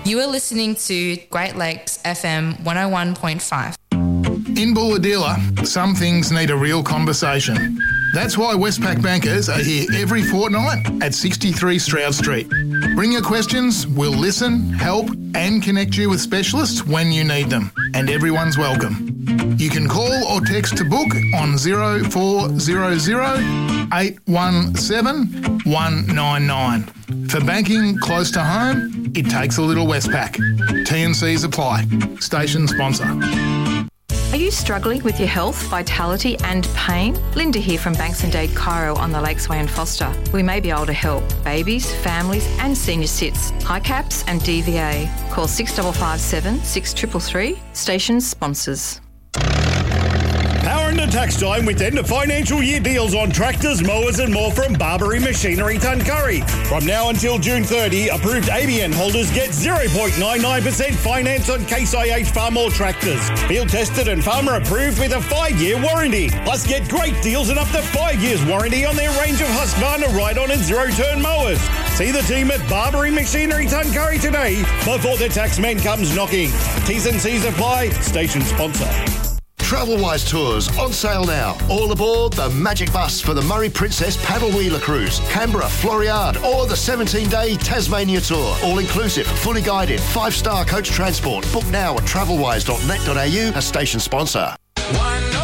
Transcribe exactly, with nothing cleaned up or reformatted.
You are listening to Great Lakes F M one oh one point five. In Bulahdelah, some things need a real conversation. That's why Westpac bankers are here every fortnight at sixty-three Stroud Street. Bring your questions, we'll listen, help and connect you with specialists when you need them. And everyone's welcome. You can call or text to book on zero four zero zero eight one seven one nine nine. For banking close to home, it takes a little Westpac. T and Cs apply. Station sponsor. Are you struggling with your health, vitality and pain? Linda here from Banks and Dade Chiro on the Lakesway in Foster. We may be able to help babies, families and senior cits, H I CAPS and D V A. Call six five five seven, six three three three. Station sponsors. Power into tax time with end of financial year deals on tractors, mowers and more from Barbary Machinery Tuncurry. From now until June thirtieth, approved A B N holders get zero point nine nine percent finance on Case I H Farmall tractors. Field tested and farmer approved with a five-year warranty. Plus get great deals and up to five years warranty on their range of Husqvarna ride-on and zero-turn mowers. See the team at Barbary Machinery Tuncurry today before the taxman comes knocking. T's and C's apply. Station sponsor. Travelwise Tours on sale now. All aboard the Magic Bus for the Murray Princess Paddle Wheeler Cruise, Canberra, Floriade, or the seventeen-day Tasmania Tour. All inclusive, fully guided, five-star coach transport. Book now at travelwise dot net dot a u, a station sponsor.